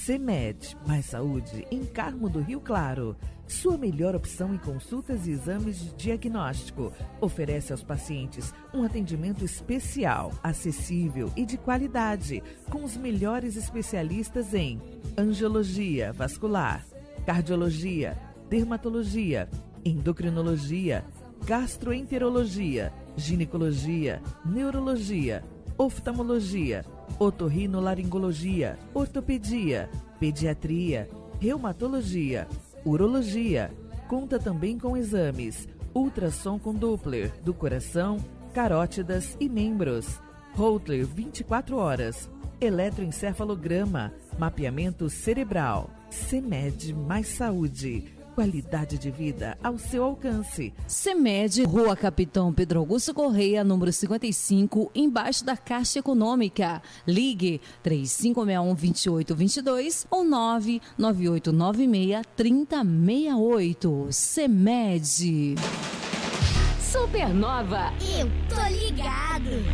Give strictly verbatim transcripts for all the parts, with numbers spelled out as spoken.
CEMED, Mais Saúde, em Carmo do Rio Claro. Sua melhor opção em consultas e exames de diagnóstico. Oferece aos pacientes um atendimento especial, acessível e de qualidade, com os melhores especialistas em angiologia vascular, cardiologia, dermatologia, endocrinologia, gastroenterologia, ginecologia, neurologia, oftalmologia, otorrinolaringologia, ortopedia, pediatria, reumatologia, urologia. Conta também com exames ultrassom com Doppler do coração, carótidas e membros, Holter vinte e quatro horas, eletroencefalograma, mapeamento cerebral. CEMED Mais Saúde. Qualidade de vida ao seu alcance. CEMED, Rua Capitão Pedro Augusto Correia, número cinquenta e cinco, embaixo da Caixa Econômica. Ligue três cinco seis um, dois oito dois dois ou nove nove oito nove seis, três zero seis oito. CEMED. Supernova. Eu tô ligado.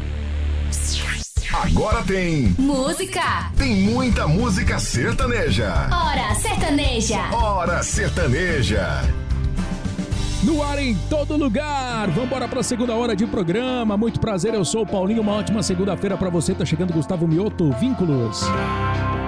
Agora tem música. Tem muita música sertaneja. Hora sertaneja. Hora sertaneja. No ar em todo lugar. Vambora pra segunda hora de programa. Muito prazer, eu sou o Paulinho. Uma ótima segunda-feira pra você. Tá chegando Gustavo Mioto, Vínculos.